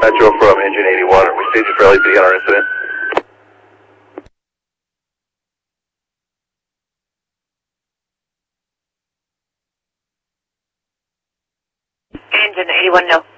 Metro from Engine 81. Are we staging for LAPD on our incident? Engine 81, no.